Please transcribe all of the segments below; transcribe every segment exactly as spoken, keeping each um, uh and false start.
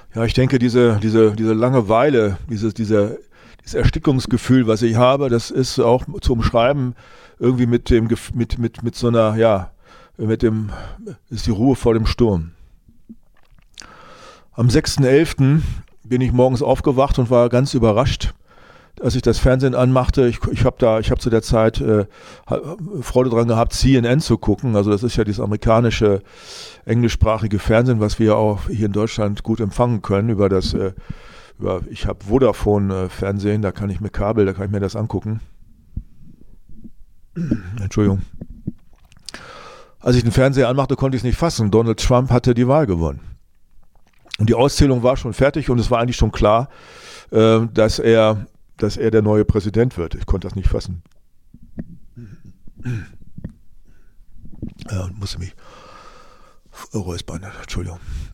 Ja, ich denke, diese, diese, diese Langeweile, dieses, diese, dieses Erstickungsgefühl, was ich habe, das ist auch zu umschreiben, irgendwie mit dem, mit, mit, mit so einer, ja, mit dem, ist die Ruhe vor dem Sturm. Am sechsten elften bin ich morgens aufgewacht und war ganz überrascht, als ich das Fernsehen anmachte. Ich, ich habe da, ich habe zu der Zeit äh, Freude dran gehabt, C N N zu gucken. Also das ist ja dieses amerikanische englischsprachige Fernsehen, was wir auch hier in Deutschland gut empfangen können über das, äh, über, ich habe Vodafone äh, Fernsehen, da kann ich mir Kabel, da kann ich mir das angucken. Entschuldigung. Als ich den Fernseher anmachte, konnte ich es nicht fassen. Donald Trump hatte die Wahl gewonnen. Und die Auszählung war schon fertig und es war eigentlich schon klar, äh, dass er, dass er der neue Präsident wird. Ich konnte das nicht fassen. Ja, und musste mich räuspern, Entschuldigung.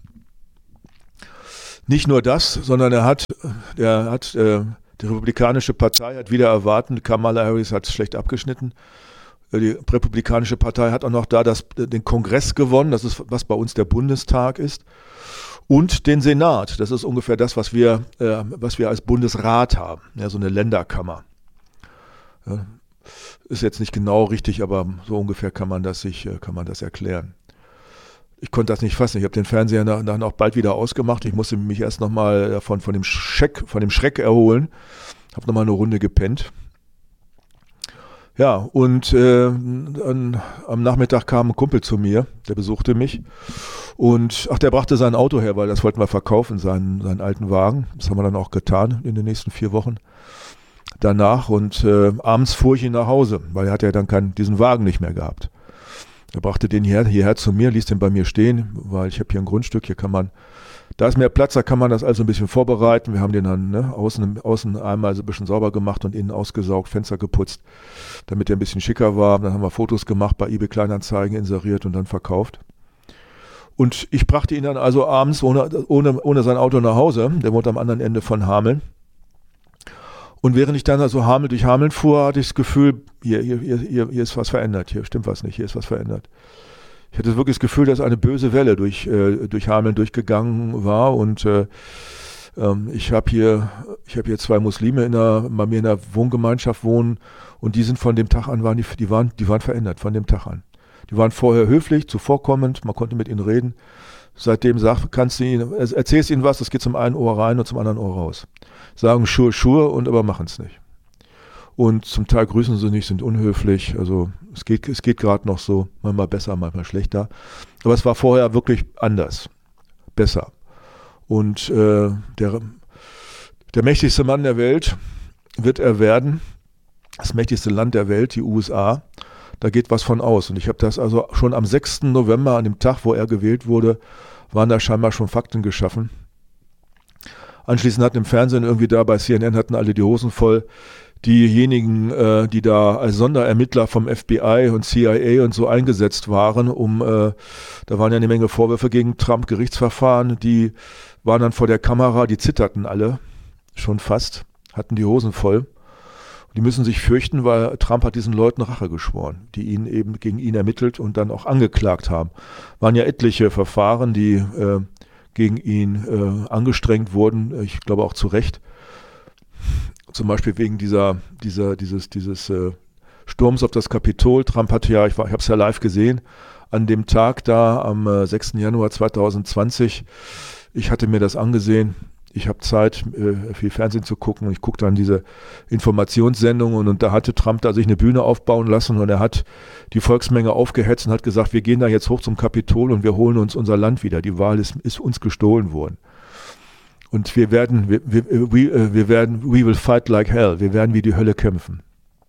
Nicht nur das, sondern er hat, er hat, äh, die Republikanische Partei hat wieder erwarten, Kamala Harris hat schlecht abgeschnitten. Die Republikanische Partei hat auch noch da das, den Kongress gewonnen, das ist, was bei uns der Bundestag ist. Und den Senat, das ist ungefähr das, was wir, äh, was wir als Bundesrat haben, ja, so eine Länderkammer. Ja, ist jetzt nicht genau richtig, aber so ungefähr kann man das sich, kann man das erklären. Ich konnte das nicht fassen. Ich habe den Fernseher dann auch bald wieder ausgemacht. Ich musste mich erst nochmal davon von dem Schreck, von dem Schreck erholen. Habe nochmal eine Runde gepennt. Ja, und äh, an, am Nachmittag kam ein Kumpel zu mir, der besuchte mich. Und ach, der brachte sein Auto her, weil das wollten wir verkaufen, seinen, seinen alten Wagen. Das haben wir dann auch getan in den nächsten vier Wochen danach. Und äh, abends fuhr ich ihn nach Hause, weil er hat ja dann keinen, diesen Wagen nicht mehr gehabt. Er brachte den hier, hierher zu mir, ließ den bei mir stehen, weil ich habe hier ein Grundstück, hier kann man, da ist mehr Platz, da kann man das also ein bisschen vorbereiten. Wir haben den dann ne, außen, außen einmal so ein bisschen sauber gemacht und innen ausgesaugt, Fenster geputzt, damit der ein bisschen schicker war. Dann haben wir Fotos gemacht, bei eBay Kleinanzeigen inseriert und dann verkauft. Und ich brachte ihn dann also abends ohne, ohne, ohne sein Auto nach Hause. Der wohnt am anderen Ende von Hameln. Und während ich dann also Hameln durch Hameln fuhr, hatte ich das Gefühl, hier, hier, hier, hier ist was verändert, hier stimmt was nicht, hier ist was verändert. Ich hatte wirklich das Gefühl, dass eine böse Welle durch, äh, durch Hameln durchgegangen war. Und äh, ähm, ich habe hier, ich hab hier zwei Muslime in der, bei mir in der Wohngemeinschaft wohnen und die sind von dem Tag an, waren die, die, waren, die waren verändert, von dem Tag an. Die waren vorher höflich, zuvorkommend, man konnte mit ihnen reden. Seitdem sag, kannst du ihnen, erzählst ihnen was, das geht zum einen Ohr rein und zum anderen Ohr raus. Sagen Schur, Schur und aber machen es nicht. Und zum Teil grüßen sie nicht, sind unhöflich. Also es geht, es geht gerade noch so, manchmal besser, manchmal schlechter. Aber es war vorher wirklich anders, besser. Und äh, der, der mächtigste Mann der Welt wird er werden, das mächtigste Land der Welt, die U S A. Da geht was von aus. Und ich habe das also schon am sechsten November, an dem Tag, wo er gewählt wurde, waren da scheinbar schon Fakten geschaffen. Anschließend hatten im Fernsehen irgendwie da bei C N N hatten alle die Hosen voll. Diejenigen, äh, die da als Sonderermittler vom F B I und C I A und so eingesetzt waren, um, äh, da waren ja eine Menge Vorwürfe gegen Trump, Gerichtsverfahren, die waren dann vor der Kamera, die zitterten alle, schon fast, hatten die Hosen voll. Die müssen sich fürchten, weil Trump hat diesen Leuten Rache geschworen, die ihn eben gegen ihn ermittelt und dann auch angeklagt haben. Waren ja etliche Verfahren, die äh, gegen ihn äh, angestrengt wurden, ich glaube auch zu Recht. Zum Beispiel wegen dieser, dieser, dieses, dieses äh, Sturms auf das Kapitol. Trump hatte ja, ich, war, ich habe es ja live gesehen, an dem Tag da am äh, sechsten Januar zweitausendzwanzig. Ich hatte mir das angesehen. Ich habe Zeit, äh, viel Fernsehen zu gucken und ich gucke dann diese Informationssendungen und, und da hatte Trump da sich eine Bühne aufbauen lassen und er hat die Volksmenge aufgehetzt und hat gesagt, wir gehen da jetzt hoch zum Kapitol und wir holen uns unser Land wieder. Die Wahl ist, ist uns gestohlen worden. Und wir werden, wir, wir, wir, wir werden, we will fight like hell. Wir werden wie die Hölle kämpfen.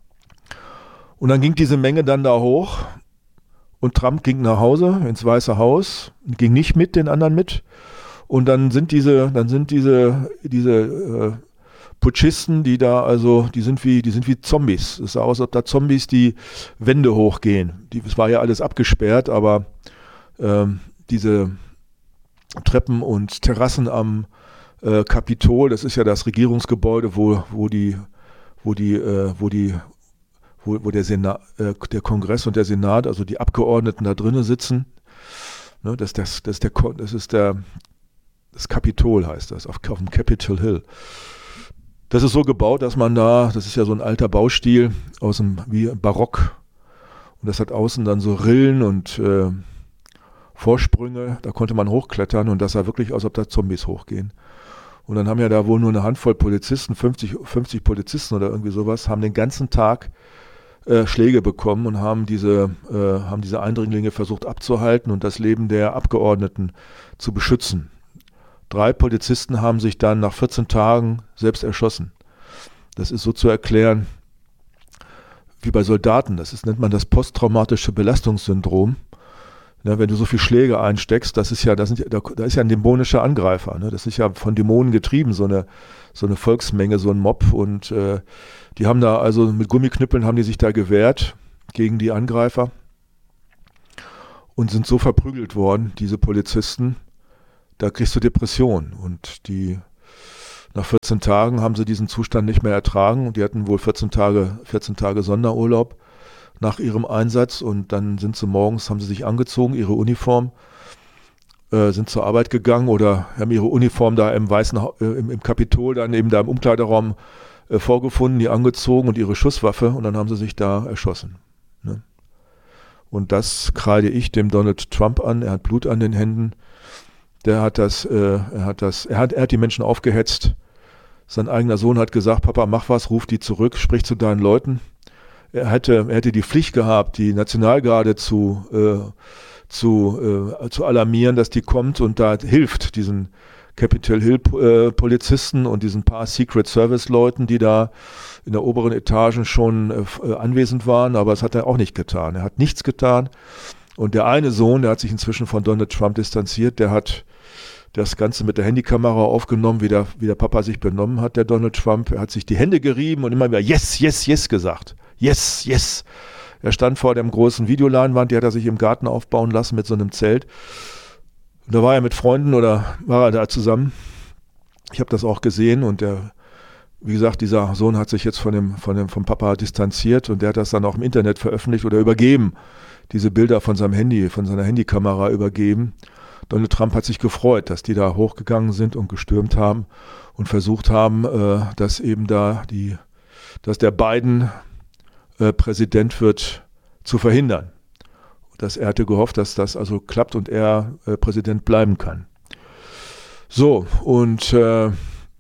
Und dann ging diese Menge dann da hoch und Trump ging nach Hause ins Weiße Haus, ging nicht mit den anderen mit. Und dann sind diese, dann sind diese, diese äh, Putschisten, die da also, die sind wie, die sind wie Zombies. Es sah aus, als ob da Zombies die Wände hochgehen. Die, es war ja alles abgesperrt, aber ähm, diese Treppen und Terrassen am äh, Kapitol, das ist ja das Regierungsgebäude, wo, wo die, wo die, äh, wo die, wo, wo der Senat, äh, der Kongress und der Senat, also die Abgeordneten da drinnen sitzen. Ne, das, das, das, der, das ist der das Kapitol heißt das, auf, auf dem Capitol Hill. Das ist so gebaut, dass man da, das ist ja so ein alter Baustil aus dem, wie Barock. Und das hat außen dann so Rillen und äh, Vorsprünge, da konnte man hochklettern und das sah wirklich aus, als ob da Zombies hochgehen. Und dann haben ja da wohl nur eine Handvoll Polizisten, fünfzig, fünfzig Polizisten oder irgendwie sowas, haben den ganzen Tag äh, Schläge bekommen und haben diese, äh, haben diese Eindringlinge versucht abzuhalten und das Leben der Abgeordneten zu beschützen. Drei Polizisten haben sich dann nach vierzehn Tagen selbst erschossen. Das ist so zu erklären wie bei Soldaten. Das ist, nennt man das posttraumatische Belastungssyndrom. Ja, wenn du so viel Schläge einsteckst, das ist ja, das sind, da, da ist ja ein dämonischer Angreifer. Ne? Das ist ja von Dämonen getrieben, so eine, so eine Volksmenge, so ein Mob. Und äh, die haben da, also mit Gummiknüppeln haben die sich da gewehrt gegen die Angreifer und sind so verprügelt worden, diese Polizisten, da kriegst du Depression. Und die nach vierzehn Tagen haben sie diesen Zustand nicht mehr ertragen. Und die hatten wohl vierzehn Tage, vierzehn Tage Sonderurlaub nach ihrem Einsatz und dann sind sie morgens, haben sie sich angezogen, ihre Uniform, äh, sind zur Arbeit gegangen oder haben ihre Uniform da im weißen, äh, im, im Kapitol, dann eben da im Umkleideraum äh, vorgefunden, die angezogen und ihre Schusswaffe und dann haben sie sich da erschossen. Ne? Und das kreide ich dem Donald Trump an, er hat Blut an den Händen, der hat das, äh, er hat das, er hat, er hat die Menschen aufgehetzt, sein eigener Sohn hat gesagt, Papa, mach was, ruf die zurück, sprich zu deinen Leuten. Er hätte, er hätte die Pflicht gehabt, die Nationalgarde zu, äh, zu, äh, zu alarmieren, dass die kommt und da hilft, diesen Capitol Hill äh, Polizisten und diesen paar Secret Service Leuten, die da in der oberen Etage schon äh, anwesend waren, aber das hat er auch nicht getan. Er hat nichts getan und der eine Sohn, der hat sich inzwischen von Donald Trump distanziert, der hat das Ganze mit der Handykamera aufgenommen, wie der, wie der Papa sich benommen hat, der Donald Trump. Er hat sich die Hände gerieben und immer wieder yes, yes, yes gesagt. Yes, yes. Er stand vor dem großen Videoleinwand, die hat er sich im Garten aufbauen lassen mit so einem Zelt. Und da war er mit Freunden oder war er da zusammen. Ich habe das auch gesehen und der, wie gesagt, dieser Sohn hat sich jetzt von dem, von dem, vom Papa distanziert und der hat das dann auch im Internet veröffentlicht oder übergeben. Diese Bilder von seinem Handy, von seiner Handykamera übergeben. Donald Trump hat sich gefreut, dass die da hochgegangen sind und gestürmt haben und versucht haben, äh, dass eben da die, dass der Biden äh, Präsident wird, zu verhindern. Dass er hatte gehofft, dass das also klappt und er äh, Präsident bleiben kann. So, und äh,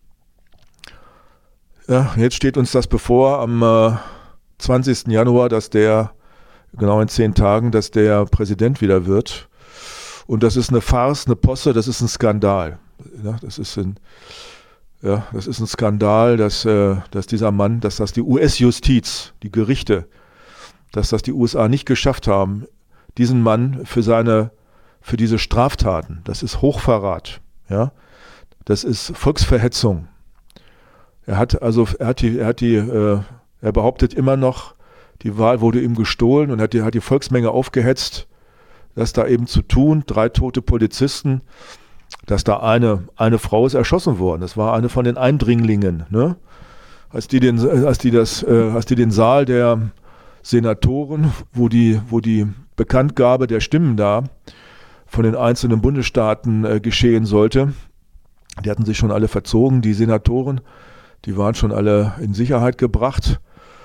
ja, jetzt steht uns das bevor am äh, zwanzigsten Januar, dass der, genau in zehn Tagen, dass der Präsident wieder wird. Und das ist eine Farce, eine Posse, das ist ein Skandal. Ja, das ist ein, ja, das ist ein Skandal, dass, äh, dass dieser Mann, dass das die U S-Justiz, die Gerichte, dass das die U S A nicht geschafft haben, diesen Mann für seine, für diese Straftaten, das ist Hochverrat, ja, das ist Volksverhetzung. Er hat also, er hat die, er hat die, äh, er behauptet immer noch, die Wahl wurde ihm gestohlen und hat die, hat die Volksmenge aufgehetzt, das da eben zu tun, drei tote Polizisten, dass da eine, eine Frau ist erschossen worden. Das war eine von den Eindringlingen, ne? Als die den, als die das, äh, als die den Saal der Senatoren, wo die, wo die Bekanntgabe der Stimmen da von den einzelnen Bundesstaaten äh, geschehen sollte, die hatten sich schon alle verzogen, die Senatoren, die waren schon alle in Sicherheit gebracht.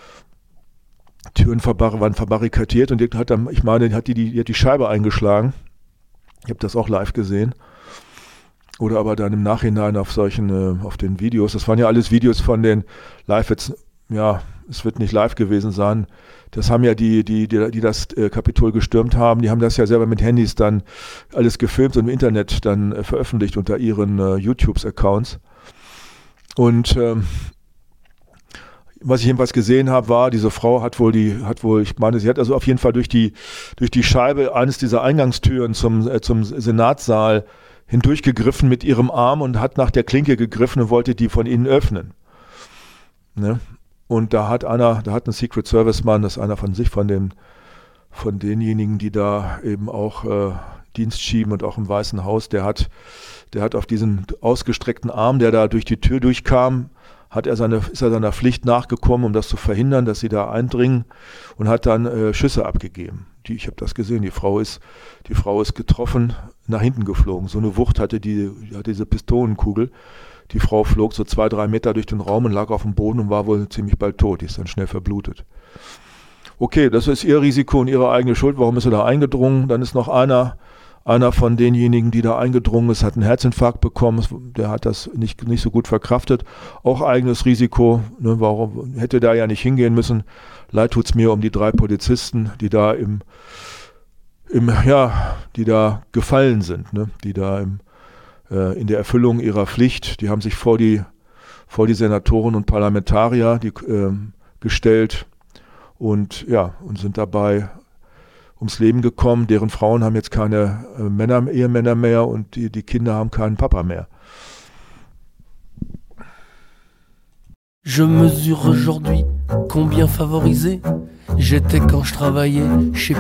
Türen verbar- waren verbarrikadiert und die hat dann, ich meine, die hat die, die hat die Scheibe eingeschlagen. Ich habe das auch live gesehen. Oder aber dann im Nachhinein auf solchen, äh, auf den Videos. Das waren ja alles Videos von den live jetzt, ja, es wird nicht live gewesen sein. Das haben ja die, die, die, die das äh, Kapitol gestürmt haben, die haben das ja selber mit Handys dann alles gefilmt und im Internet dann äh, veröffentlicht unter ihren äh, YouTube-Accounts. Und ähm, was ich jedenfalls gesehen habe, war, diese Frau hat wohl die, hat wohl, ich meine, sie hat also auf jeden Fall durch die, durch die Scheibe eines dieser Eingangstüren zum, äh, zum Senatssaal hindurchgegriffen mit ihrem Arm und hat nach der Klinke gegriffen und wollte die von innen öffnen. Ne? Und da hat einer, da hat ein Secret Service Mann, das ist einer von sich, von den, von denjenigen, die da eben auch äh, Dienst schieben und auch im Weißen Haus, der hat, der hat auf diesen ausgestreckten Arm, der da durch die Tür durchkam, hat er seine, ist er seiner Pflicht nachgekommen, um das zu verhindern, dass sie da eindringen und hat dann äh, Schüsse abgegeben. Die, ich habe das gesehen, die Frau ist, die Frau ist getroffen, nach hinten geflogen. So eine Wucht hatte, die, die hatte diese Pistolenkugel. Die Frau flog so zwei, drei Meter durch den Raum und lag auf dem Boden und war wohl ziemlich bald tot. Die ist dann schnell verblutet. Okay, das ist ihr Risiko und ihre eigene Schuld. Warum ist sie da eingedrungen? Dann ist noch einer, einer von denjenigen, die da eingedrungen ist, hat einen Herzinfarkt bekommen. Der hat das nicht, nicht so gut verkraftet. Auch eigenes Risiko. Ne, warum hätte der ja nicht hingehen müssen? Leid tut's mir um die drei Polizisten, die da im, im ja, die da gefallen sind, ne, die da im in der Erfüllung ihrer Pflicht, die haben sich vor die, vor die Senatoren und Parlamentarier die, äh, gestellt und, ja, und sind dabei ums Leben gekommen. Deren Frauen haben jetzt keine äh, Männer, Ehemänner mehr und die, die Kinder haben keinen Papa mehr. Je mesure aujourd'hui combien favorisé j'étais quand je travaillais chez